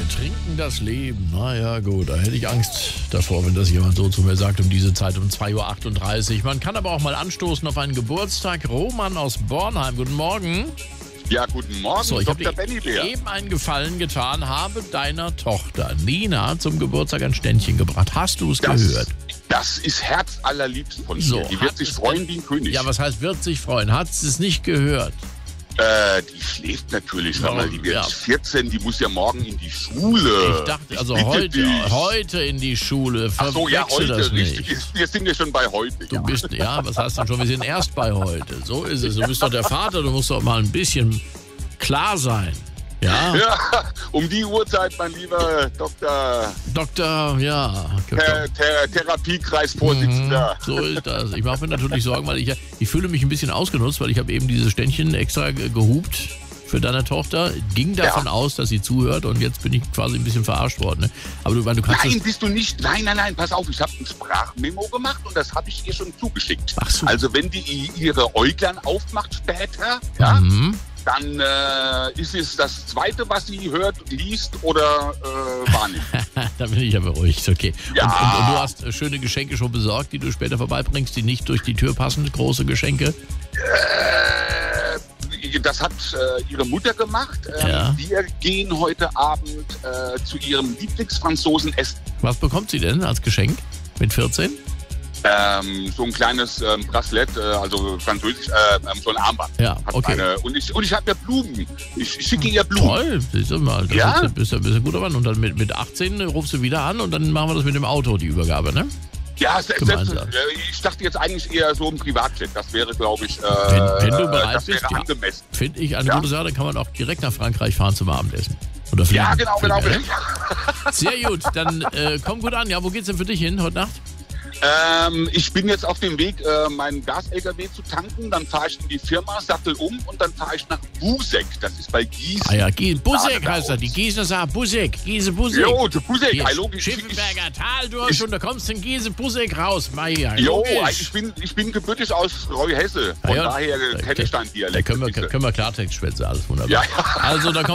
trinken das Leben. Naja, gut, da hätte ich Angst davor, wenn das jemand so zu mir sagt um diese Zeit um 2.38 Uhr. Man kann aber auch mal anstoßen auf einen Geburtstag. Roman aus Bornheim, guten Morgen. Ja, guten Morgen, So, ich Dr. habe Benny Bär. eben einen Gefallen getan, habe deiner Tochter Nina zum Geburtstag ein Ständchen gebracht. Hast du es gehört? Das ist herzallerliebst von So, mir. Die wird sich freuen wie ein König. Ja, was heißt wird sich freuen? Hat sie es nicht gehört? Die schläft natürlich, sag mal, die wird Ja. 14, die muss ja morgen in die Schule. Ich dachte, also bitte dich. heute in die Schule. Ach so, ja, Verwechsel heute, das nicht. richtig. Wir sind ja schon bei heute. Du bist, ja, was heißt denn schon? Wir sind erst bei heute. So ist es. Du bist doch der Vater, du musst doch mal ein bisschen klar sein. Ja? Ja, um die Uhrzeit, mein lieber Doktor, ja. Therapiekreisvorsitzender. So ist das. Ich mache mir natürlich Sorgen, weil ich fühle mich ein bisschen ausgenutzt, weil ich habe eben dieses Ständchen extra gehupt für deine Tochter. Ging davon aus, dass sie zuhört und jetzt bin ich quasi ein bisschen verarscht worden. Ne? Aber du kannst Nein, bist du nicht. Nein, pass auf, ich habe ein Sprachmemo gemacht und das habe ich ihr schon zugeschickt. Ach so. Also wenn die ihre Äuglein aufmacht später, ja, dann ist es das Zweite, was sie hört, liest oder wahrnimmt. Da bin ich ja beruhigt, okay. Ja. Und du hast schöne Geschenke schon besorgt, die du später vorbeibringst, die nicht durch die Tür passen, große Geschenke? Das hat ihre Mutter gemacht. Ja. Wir gehen heute Abend zu ihrem Lieblingsfranzosen essen. Was bekommt sie denn als Geschenk mit 14? So ein kleines Bracelet, also französisch, so ein Armband. Ja, Hat okay. und ich habe ihr Blumen. Ich schicke ihr Blumen. Toll, siehst du mal. Ja? Bist du ein guter Mann. Und dann mit 18 rufst du wieder an und dann machen wir das mit dem Auto, die Übergabe, ne? Ja, Gemeinsam. ich dachte jetzt eigentlich eher so ein Privatjet. Das wäre, glaube ich, Wenn du bereit das bist, wäre ja. angemessen. Finde ich eine Ja. gute Sache, dann kann man auch direkt nach Frankreich fahren zum Abendessen. Oder fliegen. Ja, genau. Fliegen, ja? Sehr gut, dann komm gut an. Ja, wo geht's denn für dich hin heute Nacht? Ich bin jetzt auf dem Weg, meinen Gas-LKW zu tanken. Dann fahre ich in die Firma, sattel um und dann fahre ich nach Busek. Das ist bei Gießen. Ah ja, Busek heißt er. Die Gießener sagen Busek. Busek. Jo, zu Busek. Hier, Hallo, Schiffenberger Tal durch und da kommst du in Busek raus. Meier, Jo, logisch. ich bin gebürtig aus Reuhesse. Von Ja, daher kenne ich deinen Da Dialekt. können wir Klartext schwätzen, alles wunderbar. Ja. Also, da kommt